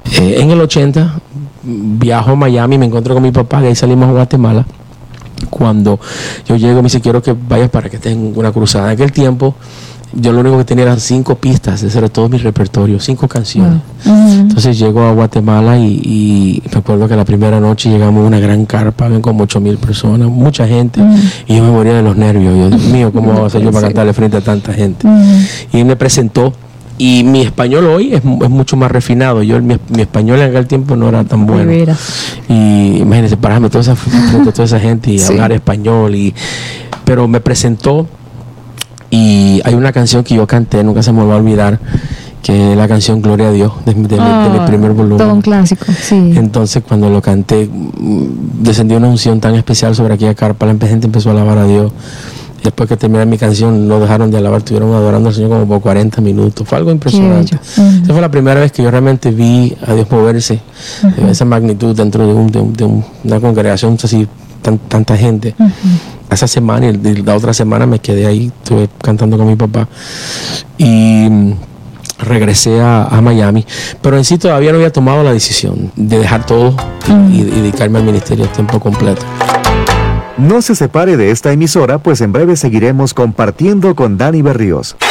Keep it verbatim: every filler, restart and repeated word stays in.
Eh, en el ochenta viajo a Miami, me encuentro con mi papá, de ahí salimos a Guatemala. Cuando yo llego me dice, quiero que vayas para que estés en una cruzada. En aquel tiempo yo lo único que tenía eran cinco pistas, ese era todo mi repertorio, cinco canciones. Uh-huh. Entonces llego a Guatemala y, y me acuerdo que la primera noche llegamos a una gran carpa, ven como ocho mil personas, mucha gente, uh-huh. y yo me moría de los nervios. Yo, Dios mío, ¿cómo voy a hacer yo para cantarle frente a tanta gente? Uh-huh. Y me presentó, y mi español hoy es, es mucho más refinado. Yo mi, mi español en aquel tiempo no era tan bueno. Y imagínense, pararme toda esa, toda esa gente y sí. hablar español, y pero me presentó. Y hay una canción que yo canté, nunca se me va a olvidar, que es la canción Gloria a Dios, de, de, oh, de mi primer volumen. Todo un clásico, sí. Entonces cuando lo canté, descendió una unción tan especial sobre aquella carpa, la gente empezó a alabar a Dios. Y después que terminé mi canción, no dejaron de alabar, estuvieron adorando al Señor como por cuarenta minutos. Fue algo impresionante. Uh-huh. Esa fue la primera vez que yo realmente vi a Dios moverse, uh-huh. de esa magnitud dentro de, un, de, un, de un, una congregación así, tan, tanta gente. Uh-huh. Esa semana y la otra semana me quedé ahí, estuve cantando con mi papá y regresé a, a Miami, pero en sí todavía no había tomado la decisión de dejar todo mm. y, y dedicarme al ministerio a tiempo completo. No se separe de esta emisora, pues en breve seguiremos compartiendo con Dani Berríos.